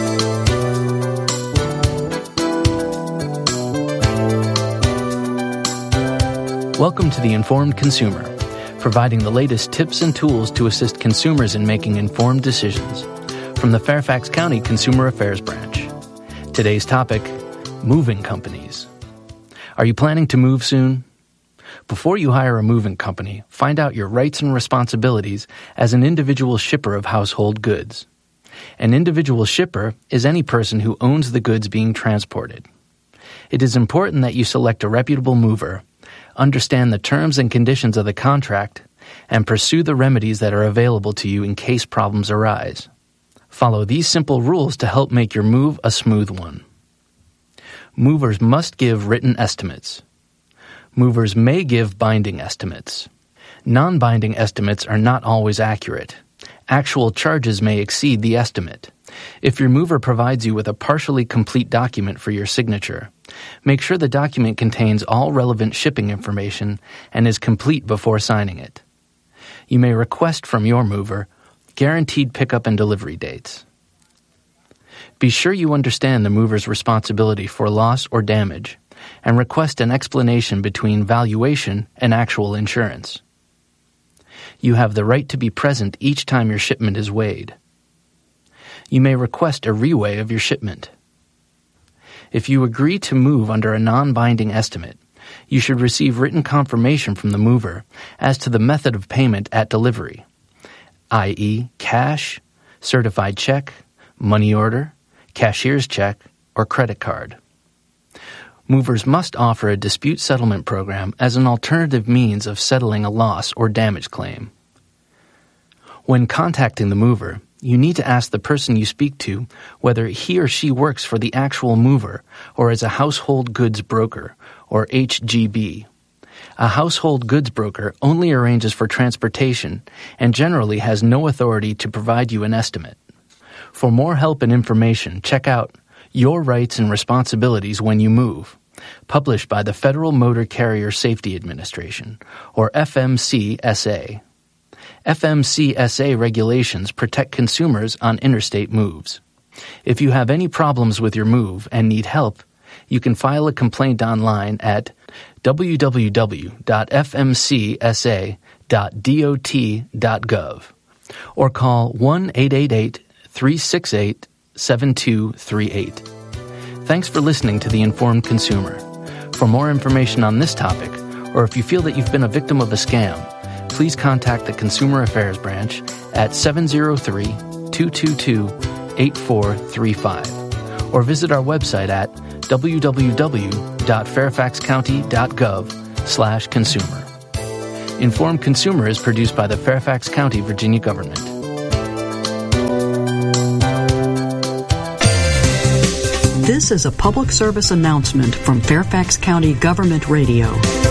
Welcome to The Informed Consumer, providing the latest tips and tools to assist consumers in making informed decisions. From the Fairfax County Consumer Affairs Branch. Today's topic, moving companies. Are you planning to move soon? Before you hire a moving company, find out your rights and responsibilities as an individual shipper of household goods. An individual shipper is any person who owns the goods being transported. It is important that you select a reputable mover, understand the terms and conditions of the contract, and pursue the remedies that are available to you in case problems arise. Follow these simple rules to help make your move a smooth one. Movers must give written estimates. Movers may give binding estimates. Non-binding estimates are not always accurate. Actual charges may exceed the estimate. If your mover provides you with a partially complete document for your signature, make sure the document contains all relevant shipping information and is complete before signing it. You may request from your mover guaranteed pickup and delivery dates. Be sure you understand the mover's responsibility for loss or damage, and request an explanation between valuation and actual insurance. You have the right to be present each time your shipment is weighed. You may request a reweigh of your shipment. If you agree to move under a non-binding estimate, you should receive written confirmation from the mover as to the method of payment at delivery, that is cash, certified check, money order, cashier's check, or credit card. Movers must offer a dispute settlement program as an alternative means of settling a loss or damage claim. When contacting the mover, you need to ask the person you speak to whether he or she works for the actual mover or as a household goods broker, or H G B. A household goods broker only arranges for transportation and generally has no authority to provide you an estimate. For more help and information, check out Your Rights and Responsibilities When You Move, published by the Federal Motor Carrier Safety Administration, or F M C S A. F M C S A regulations protect consumers on interstate moves. If you have any problems with your move and need help, you can file a complaint online at w w w dot f m c s a dot dot dot gov or call one eight eight eight, three six eight, seven two three eight. Thanks for listening to The Informed Consumer. For more information on this topic, or if you feel that you've been a victim of a scam, please contact the Consumer Affairs Branch at seven oh three, two two two, eight four three five or visit our website at w w w dot fairfax county dot gov slash consumer. Informed Consumer is produced by the Fairfax County, Virginia government. This is a public service announcement from Fairfax County Government Radio.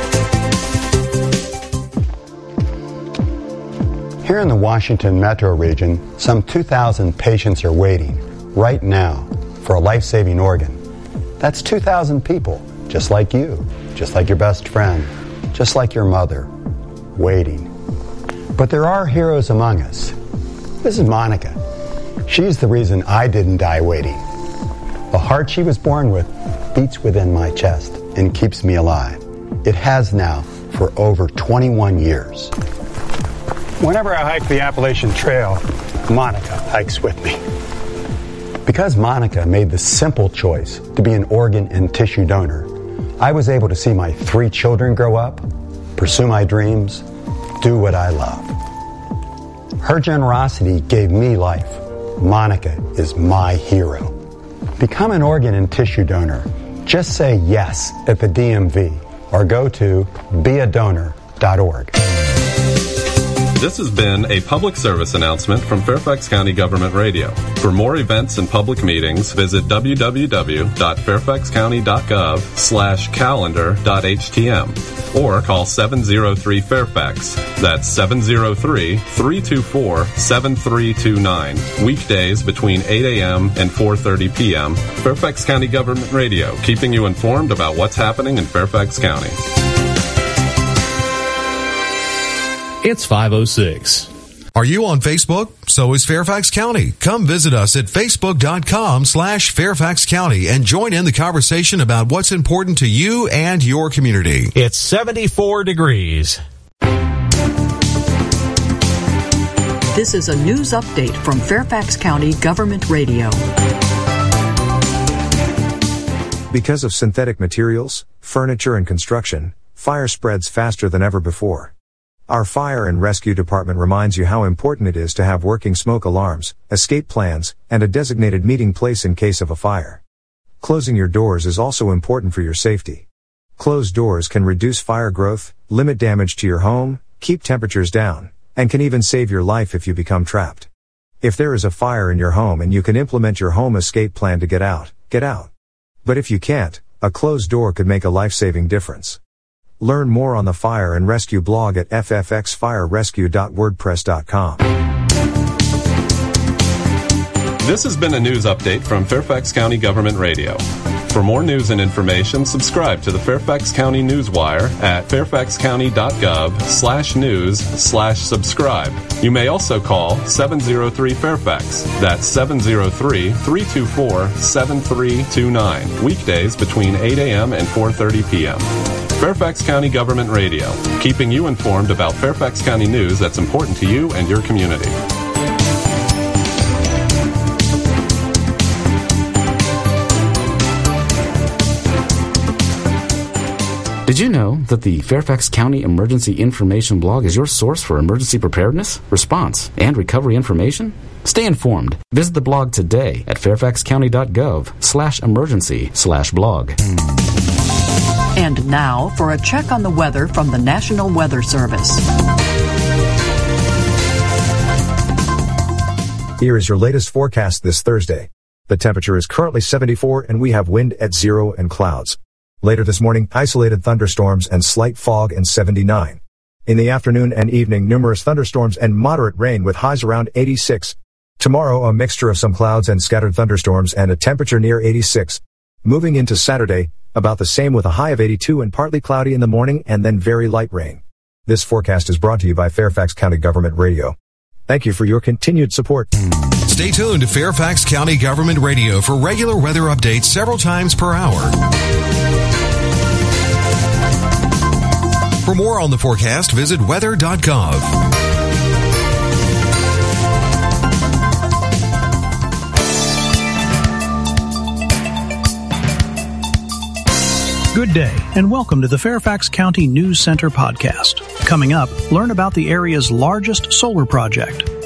Here in the Washington metro region, some two thousand patients are waiting right now for a life-saving organ. That's two thousand people, just like you, just like your best friend, just like your mother, waiting. But there are heroes among us. This is Monica. She's the reason I didn't die waiting. The heart she was born with beats within my chest and keeps me alive. It has now for over twenty-one years. Whenever I hike the Appalachian Trail, Monica hikes with me. Because Monica made the simple choice to be an organ and tissue donor, I was able to see my three children grow up, pursue my dreams, do what I love. Her generosity gave me life. Monica is my hero. Become an organ and tissue donor. Just say yes at the D M V or go to be a donor dot org. This has been a public service announcement from Fairfax County Government Radio. For more events and public meetings, visit w w w dot fairfax county dot gov slash calendar dot h t m or call seven oh three Fairfax. That's seven oh three, three two four, seven three two nine. Weekdays between eight a.m. and four thirty p.m. Fairfax County Government Radio, keeping you informed about what's happening in Fairfax County. It's five oh six. Are you on Facebook? So is Fairfax County. Come visit us at facebook.com slash Fairfax County and join in the conversation about what's important to you and your community. It's seventy-four degrees. This is a news update from Fairfax County Government Radio. Because of synthetic materials, furniture, and construction, fire spreads faster than ever before. Our Fire and Rescue Department reminds you how important it is to have working smoke alarms, escape plans, and a designated meeting place in case of a fire. Closing your doors is also important for your safety. Closed doors can reduce fire growth, limit damage to your home, keep temperatures down, and can even save your life if you become trapped. If there is a fire in your home and you can implement your home escape plan to get out, get out. But if you can't, a closed door could make a life-saving difference. Learn more on the Fire and Rescue blog at f f x fire rescue dot wordpress dot com. This has been a news update from Fairfax County Government Radio. For more news and information, subscribe to the Fairfax County Newswire at fairfax county dot gov slash news slash subscribe. You may also call seven oh three Fairfax. That's seven oh three, three two four, seven three two nine. Weekdays between eight a.m. and four thirty p.m. Fairfax County Government Radio, keeping you informed about Fairfax County news that's important to you and your community. Did you know that the Fairfax County Emergency Information blog is your source for emergency preparedness, response, and recovery information? Stay informed. Visit the blog today at fairfax county dot gov slash emergency slash blog. And now for a check on the weather from the National Weather Service. Here is your latest forecast this Thursday. The temperature is currently seventy-four and we have wind at zero and clouds. Later this morning, isolated thunderstorms and slight fog and seventy-nine. In the afternoon and evening, numerous thunderstorms and moderate rain with highs around eighty-six. Tomorrow, a mixture of some clouds and scattered thunderstorms and a temperature near eighty-six. Moving into Saturday, about the same with a high of eighty-two and partly cloudy in the morning and then very light rain. This forecast is brought to you by Fairfax County Government Radio. Thank you for your continued support. Stay tuned to Fairfax County Government Radio for regular weather updates several times per hour. For more on the forecast, visit weather dot gov. Good day, and welcome to the Fairfax County News Center podcast. Coming up, learn about the area's largest solar project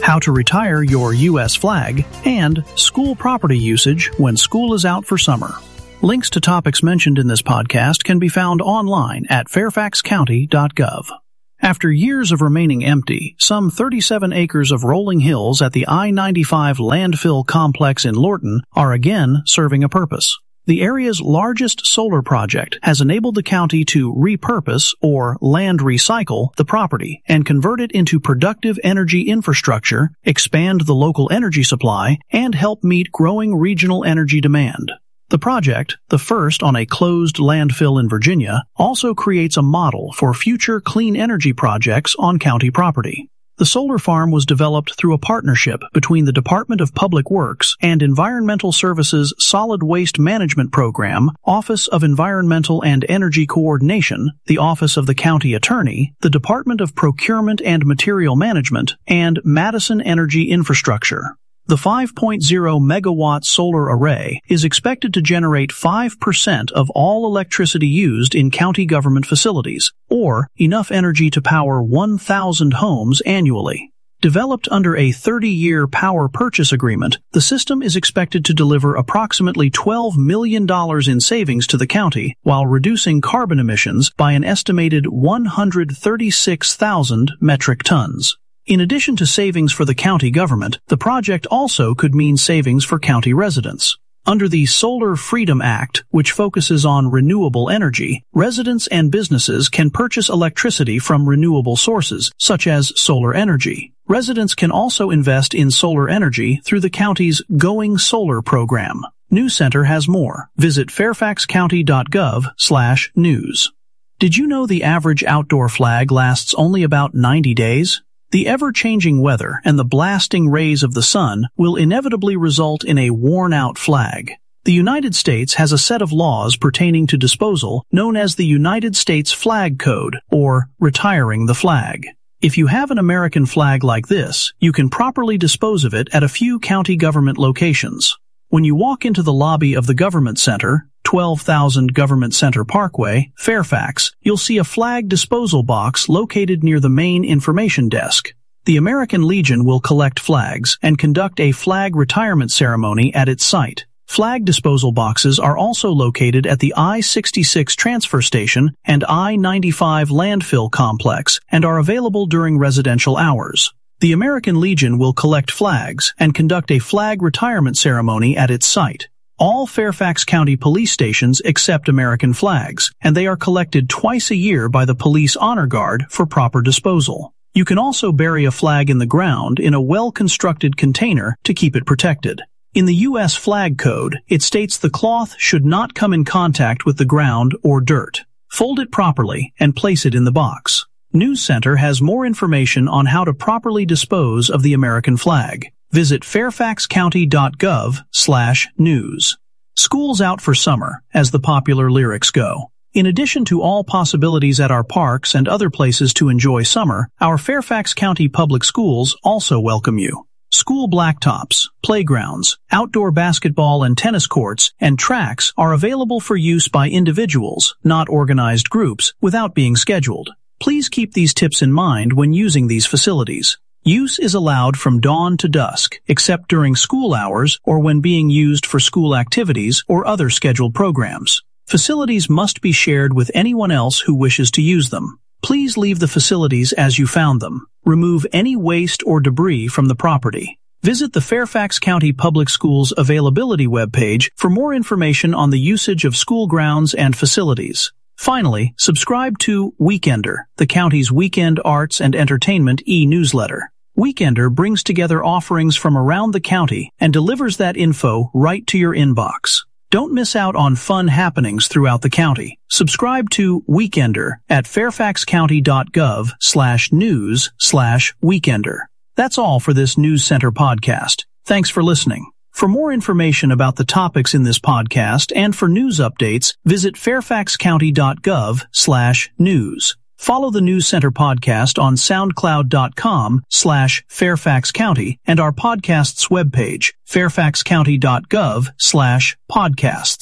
how to retire your U S flag, and school property usage when school is out for summer. Links to topics mentioned in this podcast can be found online at fairfax county dot gov. After years of remaining empty, some thirty-seven acres of rolling hills at the I ninety-five landfill complex in Lorton are again serving a purpose. The area's largest solar project has enabled the county to repurpose, or land recycle, the property and convert it into productive energy infrastructure, expand the local energy supply, and help meet growing regional energy demand. The project, the first on a closed landfill in Virginia, also creates a model for future clean energy projects on county property. The solar farm was developed through a partnership between the Department of Public Works and Environmental Services Solid Waste Management Program, Office of Environmental and Energy Coordination, the Office of the County Attorney, the Department of Procurement and Material Management, and Madison Energy Infrastructure. The five point oh megawatt solar array is expected to generate five percent of all electricity used in county government facilities, or enough energy to power one thousand homes annually. Developed under a thirty-year power purchase agreement, the system is expected to deliver approximately twelve million dollars in savings to the county while reducing carbon emissions by an estimated one hundred thirty-six thousand metric tons. In addition to savings for the county government, the project also could mean savings for county residents. Under the Solar Freedom Act, which focuses on renewable energy, residents and businesses can purchase electricity from renewable sources, such as solar energy. Residents can also invest in solar energy through the county's Going Solar program. News Center has more. Visit fairfax county dot gov slash news. Did you know the average outdoor flag lasts only about ninety days? The ever-changing weather and the blasting rays of the sun will inevitably result in a worn-out flag. The United States has a set of laws pertaining to disposal known as the United States Flag Code, or retiring the flag. If you have an American flag like this, you can properly dispose of it at a few county government locations. When you walk into the lobby of the Government Center, twelve thousand Government Center Parkway, Fairfax, you'll see a flag disposal box located near the main information desk. The American Legion will collect flags and conduct a flag retirement ceremony at its site. Flag disposal boxes are also located at the I sixty-six transfer station and I ninety-five landfill complex and are available during residential hours. The American Legion will collect flags and conduct a flag retirement ceremony at its site. All Fairfax County police stations accept American flags, and they are collected twice a year by the Police Honor Guard for proper disposal. You can also bury a flag in the ground in a well-constructed container to keep it protected. In the U S Flag Code, it states the cloth should not come in contact with the ground or dirt. Fold it properly and place it in the box. News Center has more information on how to properly dispose of the American flag. Visit fairfax county dot gov slash news. School's out for summer, as the popular lyrics go. In addition to all possibilities at our parks and other places to enjoy summer, our Fairfax County Public Schools also welcome you. School blacktops, playgrounds, outdoor basketball and tennis courts, and tracks are available for use by individuals, not organized groups, without being scheduled. Please keep these tips in mind when using these facilities. Use is allowed from dawn to dusk, except during school hours or when being used for school activities or other scheduled programs. Facilities must be shared with anyone else who wishes to use them. Please leave the facilities as you found them. Remove any waste or debris from the property. Visit the Fairfax County Public Schools Availability webpage for more information on the usage of school grounds and facilities. Finally, subscribe to Weekender, the county's weekend arts and entertainment e-newsletter. Weekender brings together offerings from around the county and delivers that info right to your inbox. Don't miss out on fun happenings throughout the county. Subscribe to Weekender at fairfax county dot gov slash news slash weekender. That's all for this News Center podcast. Thanks for listening. For more information about the topics in this podcast and for news updates, visit fairfax county dot gov slash news. Follow the News Center podcast on soundcloud dot com slash Fairfax County and our podcast's webpage, fairfax county dot gov slash podcasts.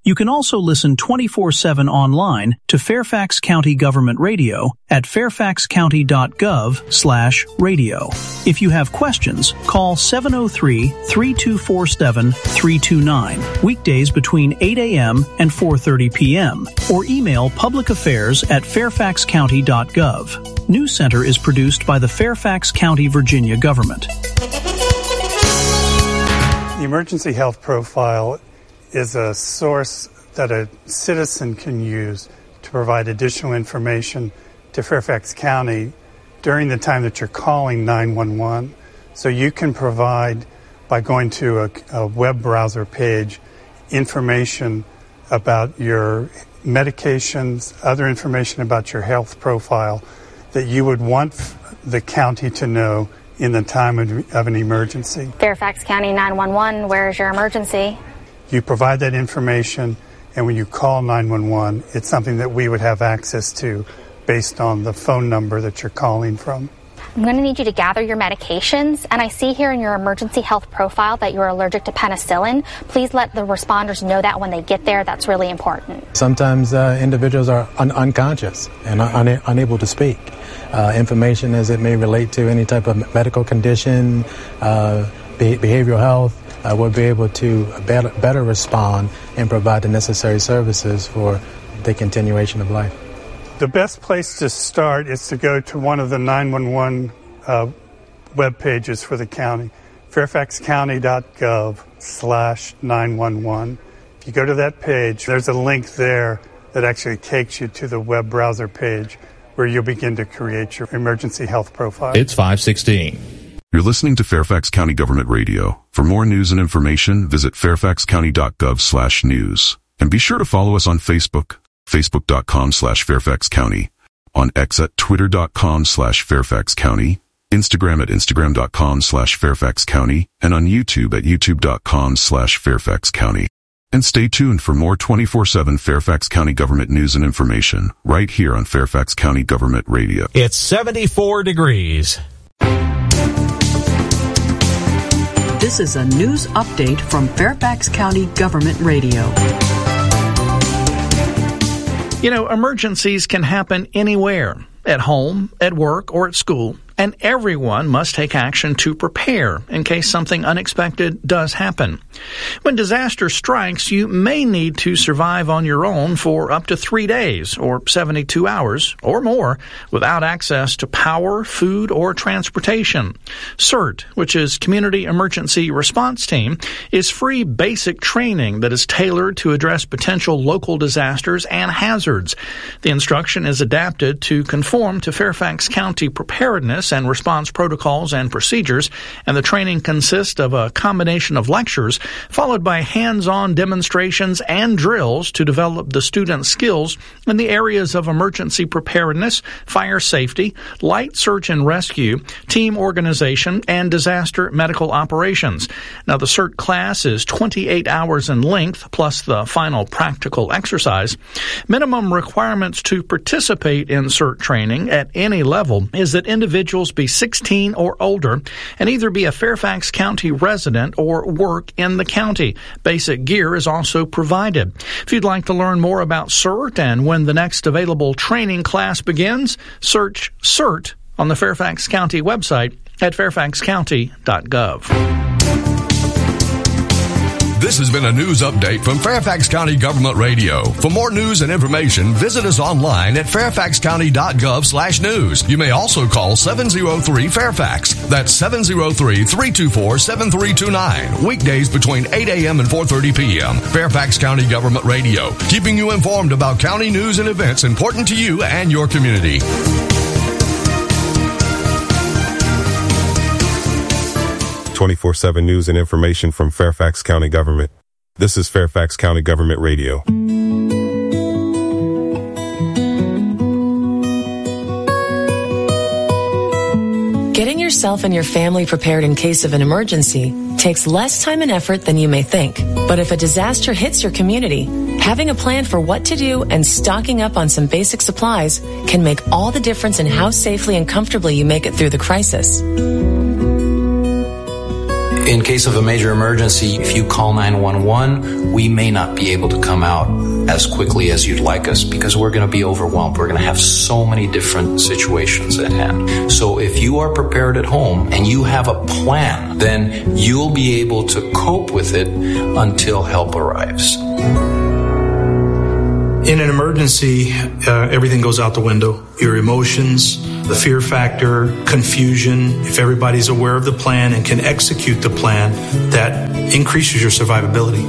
You can also listen twenty-four seven online to Fairfax County Government Radio at fairfax county dot gov slash radio. If you have questions, call seven oh three, three two four seven, three two nine, weekdays between eight a.m. and four thirty p.m., or email public affairs at fairfax county dot gov. News Center is produced by the Fairfax County, Virginia government. The Emergency Health Profile is a source that a citizen can use to provide additional information to Fairfax County during the time that you're calling nine one one. So you can provide, by going to a, a web browser page, information about your medications, other information about your health profile that you would want the county to know in the time of, of an emergency. Fairfax County nine one one, where is your emergency? You provide that information, and when you call nine one one, it's something that we would have access to based on the phone number that you're calling from. I'm going to need you to gather your medications, and I see here in your emergency health profile that you're allergic to penicillin. Please let the responders know that when they get there. That's really important. Sometimes uh, individuals are un- unconscious and un- unable to speak. Uh, information as it may relate to any type of medical condition, uh, be- behavioral health, uh, will be able to better, better respond and provide the necessary services for the continuation of life. The best place to start is to go to one of the nine one one uh, web pages for the county, fairfax county dot gov slash nine one one. If you go to that page, there's a link there that actually takes you to the web browser page where you'll begin to create your emergency health profile. It's five sixteen. You're listening to Fairfax County Government Radio. For more news and information, visit fairfax county dot gov slash news. And be sure to follow us on Facebook, facebook.com slash Fairfax County, on X at twitter.com slash Fairfax County, Instagram at instagram.com slash Fairfax County, and on YouTube at youtube.com slash Fairfax County. And stay tuned for more twenty-four seven Fairfax County government news and information right here on Fairfax County Government Radio. It's seventy-four degrees. This is a news update from Fairfax County Government Radio. You know, emergencies can happen anywhere, at home, at work, or at school, and everyone must take action to prepare in case something unexpected does happen. When disaster strikes, you may need to survive on your own for up to three days or seventy-two hours or more without access to power, food, or transportation. CERT, which is Community Emergency Response Team, is free basic training that is tailored to address potential local disasters and hazards. The instruction is adapted to conform to Fairfax County preparedness and response protocols and procedures, and the training consists of a combination of lectures followed by hands-on demonstrations and drills to develop the students' skills in the areas of emergency preparedness, fire safety, light search and rescue, team organization, and disaster medical operations. Now, the CERT class is twenty-eight hours in length, plus the final practical exercise. Minimum requirements to participate in CERT training at any level is that individuals be sixteen or older and either be a Fairfax County resident or work in the county. Basic gear is also provided. If you'd like to learn more about CERT and when the next available training class begins, search CERT on the Fairfax County website at fairfax county dot gov. This has been a news update from Fairfax County Government Radio. For more news and information, visit us online at fairfax county dot gov slash news. You may also call seven oh three Fairfax. That's seven oh three, three two four, seven three two nine. Weekdays between eight a.m. and four thirty p.m. Fairfax County Government Radio, keeping you informed about county news and events important to you and your community. twenty-four seven news and information from Fairfax County Government. This is Fairfax County Government Radio. Getting yourself and your family prepared in case of an emergency takes less time and effort than you may think. But if a disaster hits your community, having a plan for what to do and stocking up on some basic supplies can make all the difference in how safely and comfortably you make it through the crisis. In case of a major emergency, if you call nine one one, we may not be able to come out as quickly as you'd like us because we're going to be overwhelmed. We're going to have so many different situations at hand. So if you are prepared at home and you have a plan, then you'll be able to cope with it until help arrives. In an emergency, uh, everything goes out the window. Your emotions, the fear factor, confusion. If everybody's aware of the plan and can execute the plan, that increases your survivability.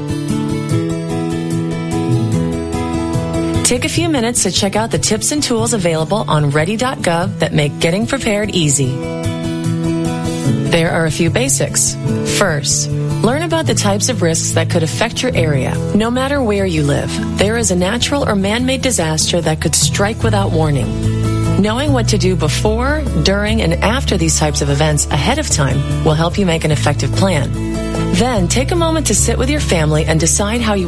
Take a few minutes to check out the tips and tools available on ready dot gov that make getting prepared easy. There are a few basics. First, learn about the types of risks that could affect your area. No matter where you live, there is a natural or man-made disaster that could strike without warning. Knowing what to do before, during, and after these types of events ahead of time will help you make an effective plan. Then take a moment to sit with your family and decide how you